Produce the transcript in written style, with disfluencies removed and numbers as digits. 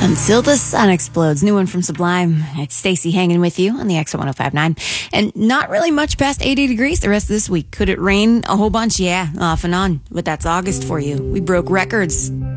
Until the sun explodes. New one from Sublime. It's Stacey hanging with you on the X 1059. And not really much past 80 degrees the rest of this week. Could it rain a whole bunch? Yeah, off and on. But that's August for you. We broke records.